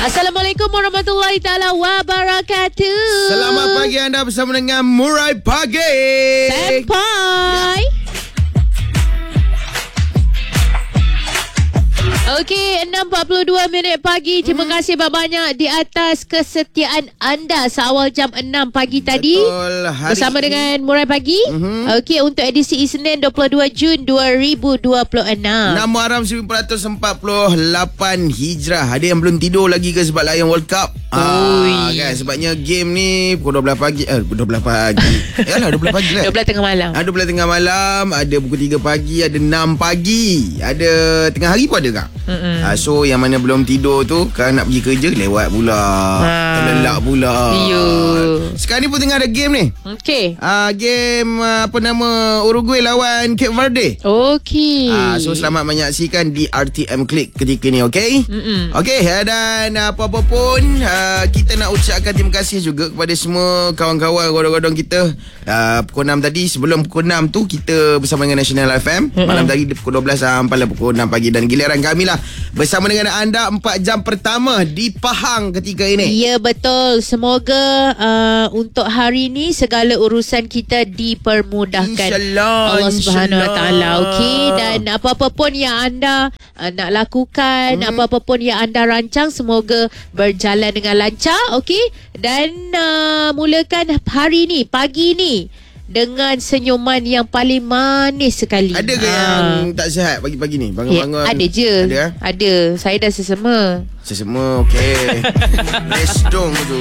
Assalamualaikum warahmatullahi taala wabarakatuh. Selamat pagi anda bersama dengan Murai Pagi. Sampai. Okey, 6.42 pagi. Terima kasih banyak di atas kesetiaan anda seawal jam 6 pagi tadi. Betul. Bersama dengan Murai Pagi. Okey, untuk edisi Isnin 22 Jun 2026. 6 Muharram 1448 Hijrah. Ada yang belum tidur lagi ke sebab layan World Cup? Kan, sebabnya game ni pukul 12 pagi. 12 pagi. Yalah 12 pagi lah. 12 tengah malam. 12 tengah malam. Ada pukul 3 pagi. Ada 6 pagi. Ada tengah hari pun ada kak. So yang mana belum tidur tu, kalau nak pergi kerja lewat pula. Terlelap pula. Sekarang ni pun tengah ada game ni. Okey. Game apa nama, Uruguay lawan Cape Verde. Okey. So selamat menyaksikan di RTM Click ketika ni, okey? Okey, dan apa-apa pun kita nak ucapkan terima kasih juga kepada semua kawan-kawan godong-godong kita. Pukul 6 tadi, sebelum pukul 6 tu kita bersama dengan National FM. Malam tadi pukul 12 sampai pukul 6 pagi, dan giliran kami lah bersama dengan anda 4 jam pertama di Pahang ketika ini. Ya, betul. Semoga untuk hari ini segala urusan kita dipermudahkan, InsyaAllah, Allah Subhanahu Wa Taala. Okey, dan apa-apa pun yang anda nak lakukan, apa-apa pun yang anda rancang, semoga berjalan dengan lancar. Okey, dan mulakan hari ni, pagi ni, dengan senyuman yang paling manis sekali. Ada ke yang tak sihat pagi-pagi ni? Bangun-bangun. Ada je. Ada. Saya dah sesama. Okey. Restung tu.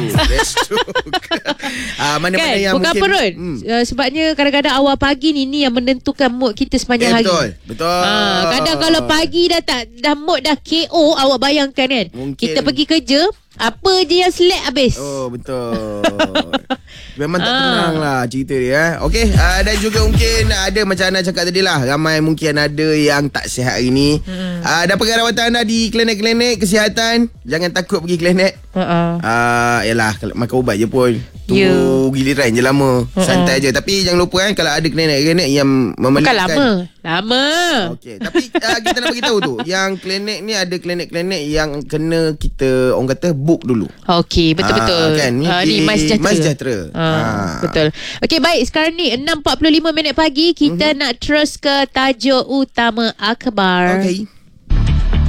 Mana-mana kan? yang bukan mungkin perut. Sebabnya kadang-kadang awal pagi ni yang menentukan mood kita sepanjang hari. Betul. Kadang kalau pagi dah mood dah KO, awak bayangkan kan. Mungkin. Kita pergi kerja, apa je yang slack habis. Oh, betul. Memang tak tenang lah cerita dia. Okey, dan juga mungkin ada macam Ana cakap tadi lah, ramai mungkin ada yang tak sihat hari ni. Dapatkan rawatan anda di klinik-klinik kesihatan. Jangan takut pergi klinik. Yalah, kalau makan ubat je pun tunggu giliran je lama. Santai je. Tapi jangan lupa kan, kalau ada klinik-klinik yang memerlukan, bukan lama. Okey, tapi kita nak bagi tahu tu, yang klinik ni ada klinik-klinik yang kena kita orang kata book dulu. Okey, betul-betul. Kan, ni Mas Sejahtera. Betul. Okey, baik, sekarang ni 6.45 pagi, kita nak terus ke tajuk utama akhbar. Okey.